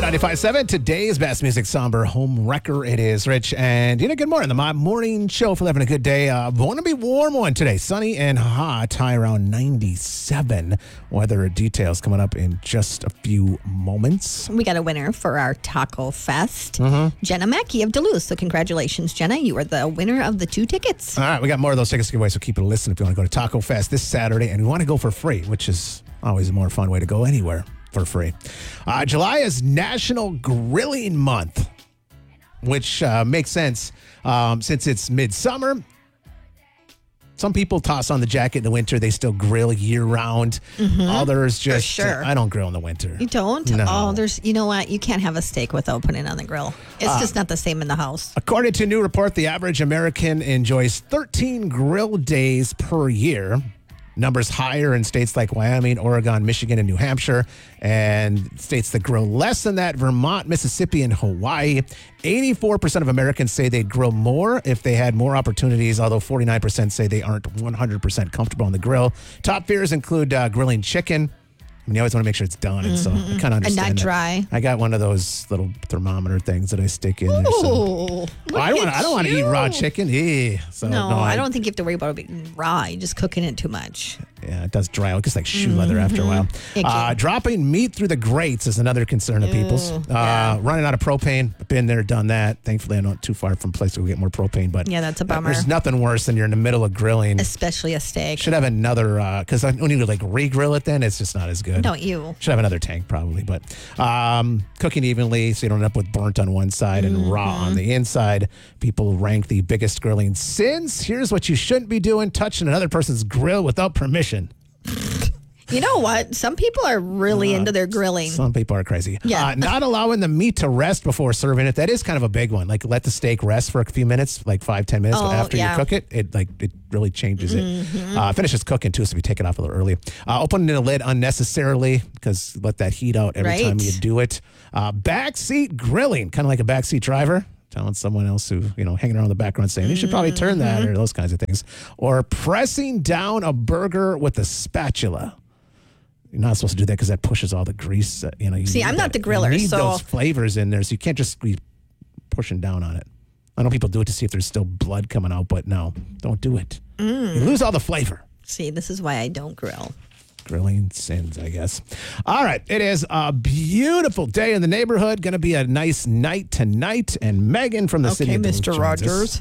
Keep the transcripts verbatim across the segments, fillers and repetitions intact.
ninety-five point seven, today's best music, somber home wrecker. It is Rich. And, you know, good morning. The My Morning Show for having a good day. Uh, want to be warm one today. Sunny and hot, high around ninety-seven. Weather details coming up in just a few moments. We got a winner for our Taco Fest. Mm-hmm. Jenna Mackey of Duluth. So congratulations, Jenna. You are the winner of the two tickets. All right, we got more of those tickets to give away, so keep it listening if you want to go to Taco Fest this Saturday. And we want to go for free, which is always a more fun way to go anywhere for free. Uh, July is National Grilling Month, which uh, makes sense um, since it's midsummer. Some people toss on the jacket in the winter. They still grill year-round. Mm-hmm. Others just, sure. uh, I don't grill in the winter. You don't? No. Oh, there's, you know what? You can't have a steak without putting it on the grill. It's uh, just not the same in the house. According to a new report, the average American enjoys thirteen grill days per year. Numbers higher in states like Wyoming, Oregon, Michigan, and New Hampshire. And states that grill less than that, Vermont, Mississippi, and Hawaii. eighty-four percent of Americans say they'd grill more if they had more opportunities, although forty-nine percent say they aren't one hundred percent comfortable on the grill. Top fears include uh, grilling chicken. I mean, you always want to make sure it's done, and mm-hmm. so I kind of understand And not that. dry. I got one of those little thermometer things that I stick in there. So. Ooh, Well, I don't want. I don't want to eat raw chicken. Ew. So, no, no I, I don't think you have to worry about it being raw. You're just cooking it too much. Yeah, it does dry out. It gets like shoe leather after a while. Icky. Uh, dropping meat through the grates is another concern of people's. Uh, yeah. Running out of propane. Been there, done that. Thankfully, I'm not too far from a place to go get more propane. But Yeah, that's a bummer. There's nothing worse than you're in the middle of grilling. Especially a steak. Should have another, because I don't need to like re-grill it then. It's just not as good. Don't you? Should have another tank probably. But um, cooking evenly so you don't end up with burnt on one side and Mm-hmm. raw on the inside. People rank the biggest grilling sins. Here's what you shouldn't be doing: touching another person's grill without permission. You know what? Some people are really Uh, into their grilling. Some people are crazy. Yeah. Uh, not allowing the meat to rest before serving it. That is kind of a big one. Like let the steak rest for a few minutes, like five, ten minutes Oh, after yeah. you cook it. It like it really changes Mm-hmm. it. Uh, finishes cooking too, so we take it off a little early. Uh, opening the lid unnecessarily because let that heat out every Right. time you do it. Uh, backseat grilling, kind of like a backseat driver. Telling someone else who, you know, hanging around the background saying, you should probably turn that Mm-hmm. or those kinds of things. Or pressing down a burger with a spatula. You're not supposed to do that because that pushes all the grease. Uh, you know, you See, need I'm not that- the griller, You need so- those flavors in there, so you can't just be pushing down on it. I know people do it to see if there's still blood coming out, but no, don't do it. Mm. You lose all the flavor. See, this is why I don't grill. Grilling sins, I guess. All right, it is a beautiful day in the neighborhood. Going to be a nice night tonight. And Megan from the Okay, city of Duluth Mister joins us. Rogers.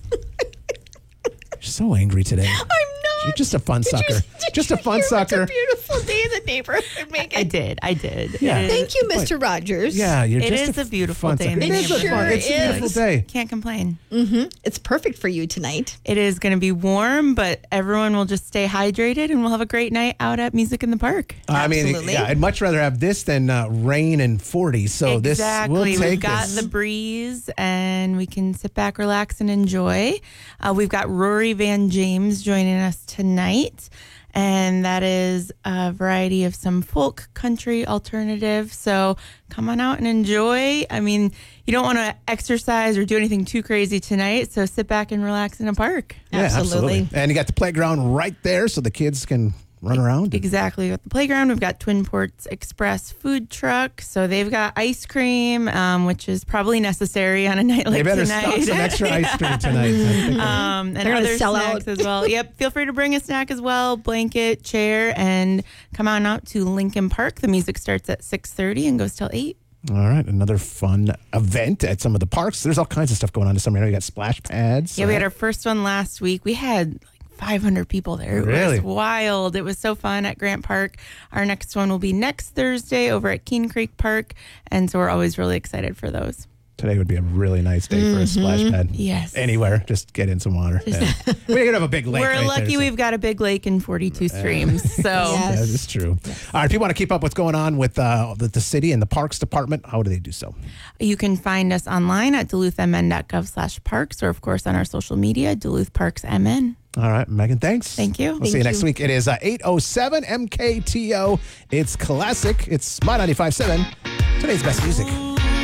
You're so angry today. I'm not. You're just a fun Did you- sucker. did Just you a fun hear sucker. It's a beautiful day in the neighborhood, Megan. I did. I did. Yeah. It is- Thank you, Mister Rogers. Yeah, you're It just is a beautiful fun day in sucker. the It is a fun. neighborhood. It's a Sure beautiful is. day. Can't complain. It's perfect for you tonight. It is going to be warm, but everyone will just stay hydrated and we'll have a great night out at Music in the Park. I mean, Absolutely. yeah, I'd much rather have this than uh, rain and forty. So exactly. this we'll take We've got this. the breeze and we can sit back, relax, and enjoy. Uh, we've got Rory Van James joining us tonight. And that is a variety of some folk, country, alternative. So come on out and enjoy. I mean, you don't want to exercise or do anything too crazy tonight. So sit back and relax in a park. Yeah, Absolutely. And you got the playground right there so the kids can run around. Exactly. At the playground, we've got Twin Ports Express food truck. So they've got ice cream, um, which is probably necessary on a night like They better tonight. stock some extra ice cream tonight. I think. Um, and They're gonna other sell snacks out. as well. Yep. Feel free to bring a snack as well, blanket, chair, and come on out to Lincoln Park. The music starts at six thirty and goes till eight. All right, another fun event at some of the parks. There's all kinds of stuff going on this summer. You know, you got splash pads. Yeah, we had our first one last week. We had like five hundred people there. It Really? was wild. It was so fun at Grant Park. Our next one will be next Thursday over at Keene Creek Park. And so we're always really excited for those. Today would be a really nice day for a splash pad. Yes. Anywhere, just get in some water. Yeah. We could have a big lake. We're right lucky there, so- we've got a big lake and forty-two streams. So Yes. That is true. All right, if you want to keep up what's going on with uh, the, the city and the parks department, how do they do so? you can find us online at duluthmn.gov slash parks or, of course, on our social media, Duluth Parks M N. All right, Megan, thanks. Thank you. We'll Thank see you next you. week. It is uh, eight oh seven M K T O. It's classic. It's My ninety-five point seven. Today's best music.